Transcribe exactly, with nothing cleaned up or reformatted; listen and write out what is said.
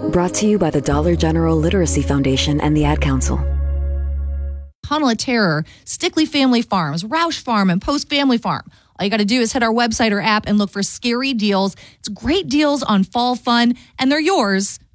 Brought to you by the Dollar General Literacy Foundation and the Ad Council. Tunnel of Terror, Stickley Family Farms, Roush Farm, and Post Family Farm. All you got to do is hit our website or app and look for Scary Deals. It's great deals on fall fun, and they're yours